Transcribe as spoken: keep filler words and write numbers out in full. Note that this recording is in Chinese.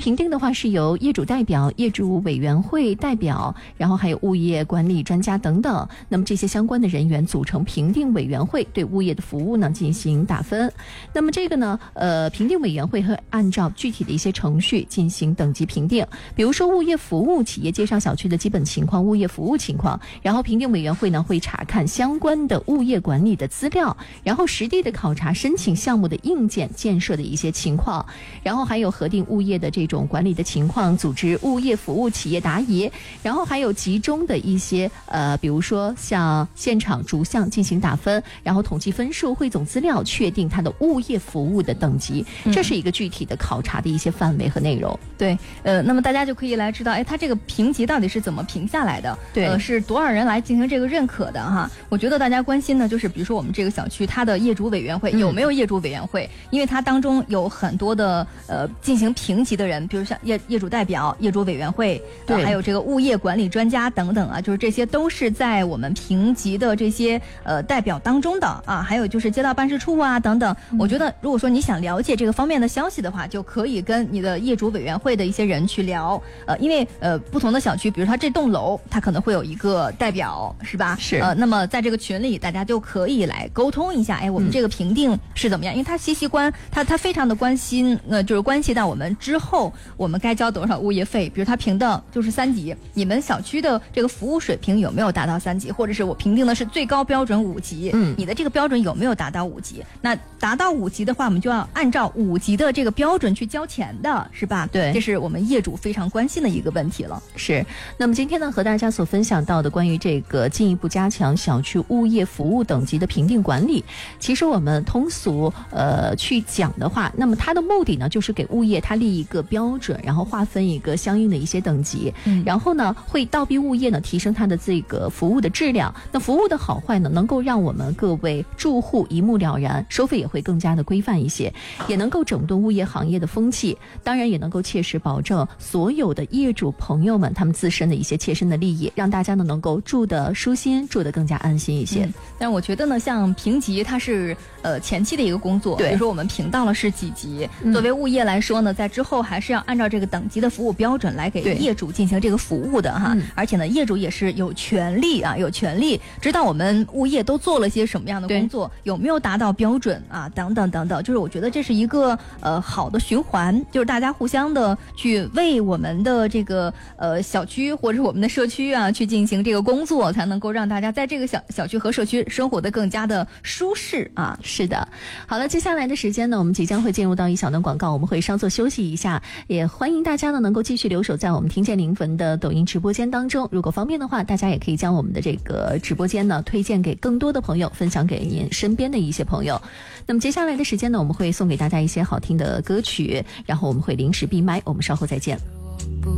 评定的话是由业主代表、业主委员会代表，然后还有物业管理专家等等，那么这些相关的人员组成评定委员会，对物业的服务呢进行打分。那么这个呢呃评定委员会会按照具体的一些程序进行等级评定，比如说物业服务、企业介绍小区的基本情况、物业服务情况，然后评定委员会呢会查看相关的物业管理的资料，然后实地的考察申请项目的硬件建设的一些情况，然后还有核定物业的这种管理的情况，组织物业服务企业答疑，然后还有集中的一些呃，比如说像现场逐项进行打分，然后统计分数，汇总资料，确定它的物业服务的等级，这是一个具体的考察的一些范围和内容。 对，呃，那么大家就可以来知道，哎，它这个评级到底是怎么评下来的？ 对， 呃，是多少人来进行这个认可的哈？我觉得大家关心呢，就是比如说我们这个小区它的业主委员会有没有业主委员会？嗯、因为它当中有很多的呃进行评级的人，比如像业业主代表、业主委员会， 对、 呃，还有这个物业管理专家等等啊，就是这些都是在我们评级的这些呃代表当中的啊，还有就是街道办事处啊等等。嗯、我觉得如果说你想了解这个方面的消息的话，就可以跟你的业主委员会的一些人去聊，呃，因为呃不同的小区，比如它这栋楼，它可能会有一个代表，是吧？ 是。 呃，那么在这个群里，大家就可以来沟通一下，哎，我们这个评定是怎么样？嗯、因为它息息关，它它非常的关心，呃，就是关系到我们之后我们该交多少物业费。比如它评的就是三级，你们小区的这个服务水平有没有达到三级？或者是我评定的是最高标准五级，嗯，你的这个标准有没有达到五级？那达到五级的话，我们就要按照五级的这个标准去交钱的，是吧？ 对， 这是我们业主非常关心的一个问题了。 是。那么今天呢，和大家所分享到的关于这个进一步加强小区物业服务等级的评定管理，其实我们通俗呃去讲的话，那么它的目的呢，就是给物业它立一个标准，然后划分一个相应的一些等级，嗯、然后呢，会倒逼物业呢提升它的这个服务的质量。那服务的好坏呢，能够让我们各位住户一目了然，收费也会更加的规范一些，也能够整顿物业行业的风气，当然也能够切实保证所有的业主朋友们他们自身的一些切身的利益，让大家呢能够住得舒心，住得更加安心一些。嗯、 但我觉得呢，像评级它是呃前期的一个工作， 对， 比如说我们评到了是几级，嗯、作为物业来说呢，在之后还是要按照这个等级的服务标准来给业主进行这个服务的哈。而且呢，业主也是有权利啊，有权利知道我们物业都做了些什么样的工作，有没有达到标准啊，等等等等。就是我觉得这是一个呃好的循环，就是大家互相的去为我们的这个呃小区或者是我们的社区啊去进行这个工作，才能够让大家在这个小小区和社区生活得更加的舒适啊。 是的。好了，接下来的时间呢，我们即将会进入到一小段广告，我们会稍作休息一下，也欢迎大家呢能够继续留守在我们听见灵魂的抖音直播间当中。如果方便的话，大家也可以将我们的这个直播间呢推荐给更多的朋友，分享给您身边的一些朋友。那么接下来的时间呢，我们会送给大家一些好听的歌曲，然后我们会临时闭麦，我们稍后再见。